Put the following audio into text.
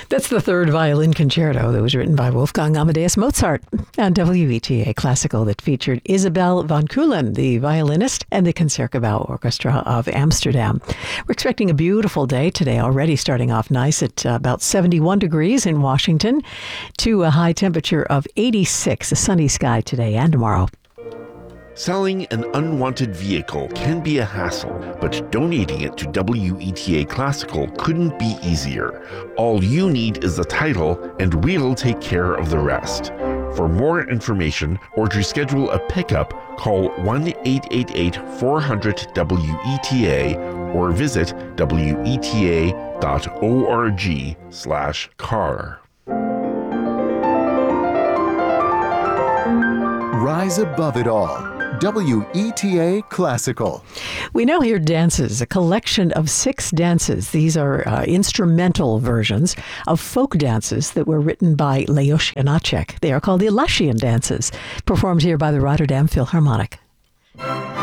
That's the third violin concerto that was written by Wolfgang Amadeus Mozart on WETA Classical that featured Isabel van Keulen, the violinist, and the Concertgebouw Orchestra of Amsterdam. We're expecting a beautiful day today, already starting off nice at about 71 degrees in Washington to a high temperature of 86, a sunny sky today and tomorrow. Selling an unwanted vehicle can be a hassle, but donating it to WETA Classical couldn't be easier. All you need is the title, and we'll take care of the rest. For more information or to schedule a pickup, call 1-888-400-WETA or visit weta.org/car. Rise above it all. WETA Classical. We now hear dances, a collection of 6 dances. These are instrumental versions of folk dances that were written by Leos Janáček. They are called the Lachian dances, performed here by the Rotterdam Philharmonic.